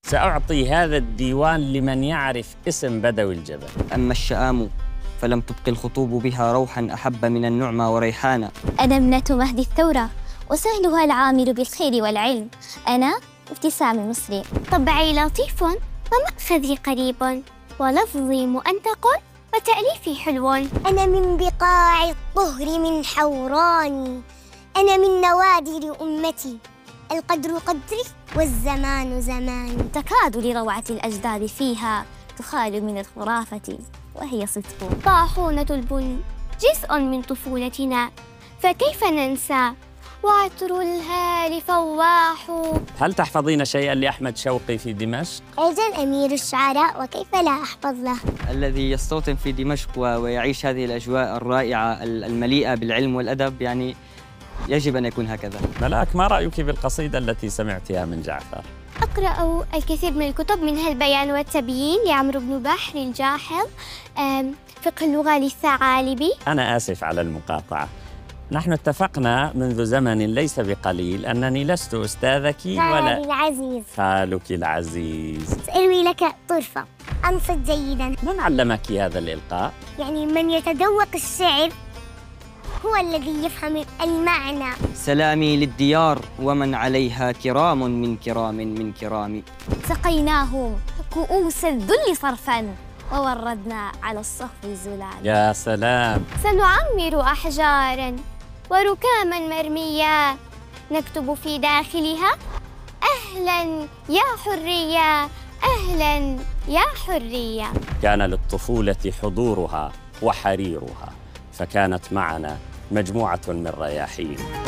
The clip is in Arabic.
سأعطي هذا الديوان لمن يعرف اسم بدوي الجبل. أما الشآم فلم تبق الخطوب بها روحا أحب من النعمى وريحانا. أنا ابنة مهدي الثورة وسهلها العامل بالخير والعلم. أنا ابتسام المصري. طبعي لطيف ومأخذي قريب ولفظي مؤنتق وتأليفي حلو. أنا من بقاع الطهر من حوراني. أنا من نوادر أمتي. القدر قدري والزمان زماني. تكاد لروعة الأجداد فيها تخال من الخرافة وهي صدق. طاحونة البن جزء من طفولتنا فكيف ننسى وعطر الهال فواح. هل تحفظين شيئاً لأحمد شوقي في دمشق؟ أجل أمير الشعراء وكيف لا أحفظ له. الذي يستوطن في دمشق ويعيش هذه الأجواء الرائعة المليئة بالعلم والأدب يعني يجب أن يكون هكذا. ملاك، ما رأيك بالقصيدة التي سمعتها من جعفر؟ أقرأ الكثير من الكتب منها البيان والتبيين لعمرو بن بحر الجاحظ، فقه اللغة للثعالبي. أنا آسف على المقاطعة. نحن اتفقنا منذ زمن ليس بقليل أنني لست أستاذك ولا العزيز خالك العزيز. سأروي لك طرفة. أنصت جيداً. من علمك هذا الإلقاء؟ يعني من يتذوق الشعر هو الذي يفهم المعنى. سلامي للديار ومن عليها كرام من كرام من كرام. سقيناهم كؤوس الذل صرفاً ووردنا على الصف زلال. يا سلام. سنعمر أحجاراً وركاما مرمية نكتب في داخلها أهلاً يا حرية أهلاً يا حرية. كان للطفولة حضورها وحريرها، فكانت معنا مجموعة من رياحين.